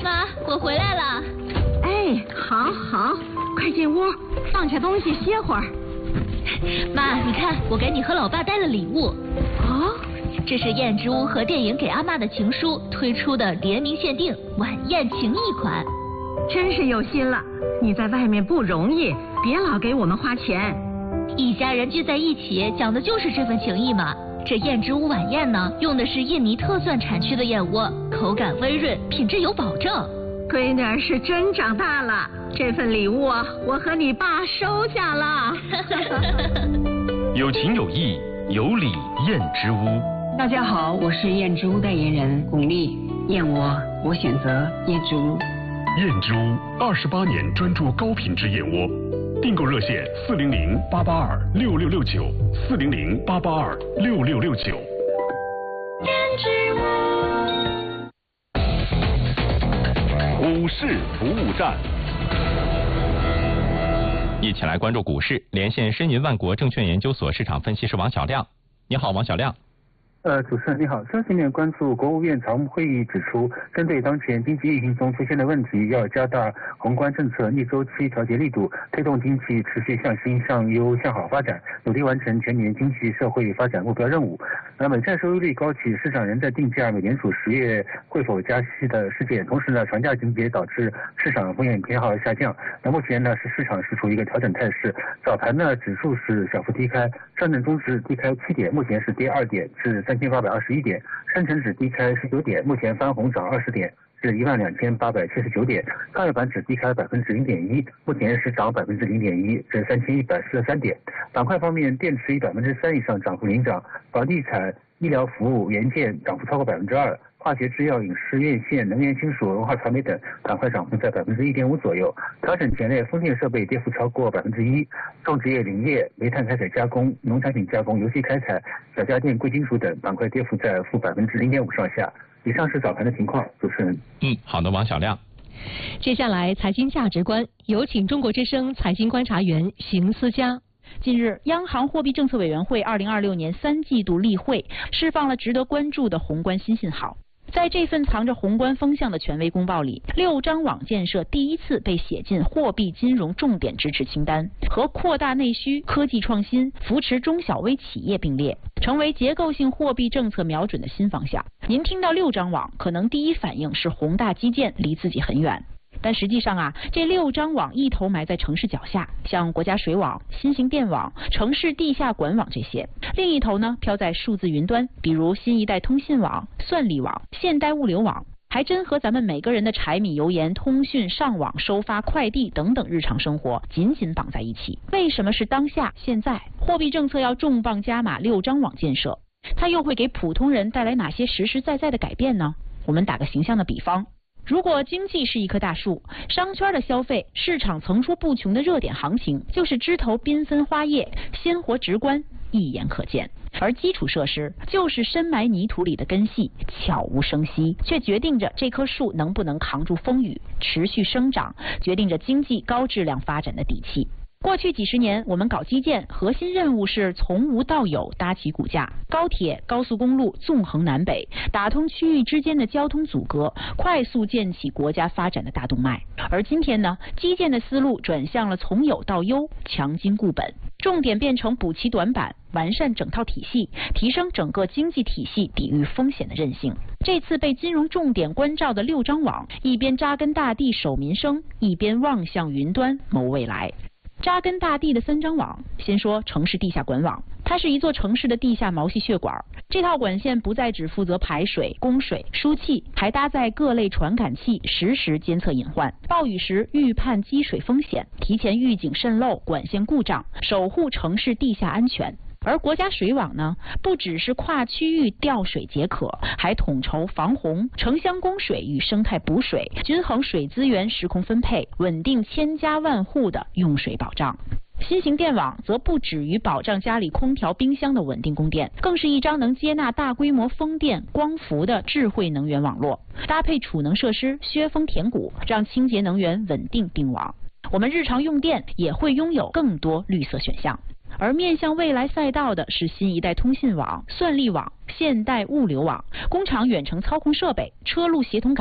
妈，我回来了。 哎，好，快进屋，放下东西歇会儿。 妈，你看，我给你和老爸带了礼物。 哦， 这是燕之屋和电影给阿嬷的情书推出的联名限定晚宴情谊款。 真是有心了，你在外面不容易，别老给我们花钱。 一家人聚在一起，讲的就是这份情谊嘛。这燕之屋晚宴呢，用的是印尼特蒜产区的燕窝，口感温润，品质有保证。 闺女儿是真长大了，这份礼物我和你爸收下了。 有情有义，有礼燕之屋。 大家好，我是燕之屋代言人巩俐，燕窝我选择燕之屋。 燕之屋28年专注高品质燕窝，订购热线400-882-6669，400-882-6669。 燕之屋。 股市服务站， 一起来关注股市，连线申银万国证券研究所市场分析师王小亮。你好，王小亮。 主持人你好，消息面关注国务院常务会议指出，针对当前经济运行中出现的问题，要加大宏观政策逆周期调节力度，推动经济持续向新、向优、向好发展，努力完成全年经济社会发展目标任务。美债收益率高企，市场仍在定价美联储10月会否加息的事件，同时呢，长假情节导致市场风险偏好下降。目前呢，市场是处于一个调整态势。早盘呢，指数是小幅低开，上证综指低开7点，目前是跌2点，是3821点，深成指低开19点，目前翻红涨20点，是12879点，创业板指低开0.1%，目前是涨0.1%，是3143点。板块方面，电池以3%以上涨幅领涨，房地产、医疗服务、元件涨幅超过2%，化学制药、影视院线、能源金属、文化传媒等板块涨幅在1.5%左右。调整前列，风电设备跌幅超过1%，种植业、林业、煤炭开采加工、农产品加工、油气开采、小家电、贵金属等板块跌幅在负0.5%上下。以上是早盘的情况，主持人。 好的，王小亮。 接下来财经价值观，有请中国之声财经观察员邢思佳。 近日，央行货币政策委员会2026年3季度例会释放了值得关注的宏观新信号。在这份藏着宏观风向的权威公报里，6张网建设第一次被写进货币金融重点支持清单，和扩大内需、科技创新、扶持中小微企业并列，成为结构性货币政策瞄准的新方向。您听到6张网，可能第一反应是宏大基建离自己很远。但实际上这6张网一头埋在城市脚下，像国家水网、新型电网、城市地下管网这些；另一头呢，飘在数字云端，比如新一代通信网、算力网、现代物流网，还真和咱们每个人的柴米油盐、通讯、上网、收发、快递等等日常生活紧紧绑在一起。为什么是当下现在？货币政策要重磅加码6张网建设，它又会给普通人带来哪些实实在在的改变呢？我们打个形象的比方。如果经济是一棵大树，商圈的消费、市场层出不穷的热点行情就是枝头缤纷花叶，鲜活直观，一眼可见。而基础设施就是深埋泥土里的根系，悄无声息，却决定着这棵树能不能扛住风雨，持续生长，决定着经济高质量发展的底气。过去几十年，我们搞基建，核心任务是从无到有搭起骨架，高铁、高速公路纵横南北，打通区域之间的交通阻隔，快速建起国家发展的大动脉。而今天呢，基建的思路转向了从有到优，强筋固本，重点变成补齐短板，完善整套体系，提升整个经济体系抵御风险的韧性。这次被金融重点关照的6张网，一边扎根大地守民生，一边望向云端谋未来。扎根大地的3张网，先说城市地下管网，它是一座城市的地下毛细血管。这套管线不再只负责排水、供水、输气，还搭载各类传感器，实时监测隐患，暴雨时预判积水风险，提前预警渗漏、管线故障，守护城市地下安全。而国家水网呢，不只是跨区域调水解渴，还统筹防洪、城乡供水与生态补水，均衡水资源时空分配，稳定千家万户的用水保障。新型电网则不止于保障家里空调、冰箱的稳定供电，更是一张能接纳大规模风电、光伏的智慧能源网络，搭配储能设施削峰填谷，让清洁能源稳定并网。我们日常用电也会拥有更多绿色选项。而面向未来赛道的是新一代通信网、算力网、现代物流网、工厂远程操控设备、车路协同感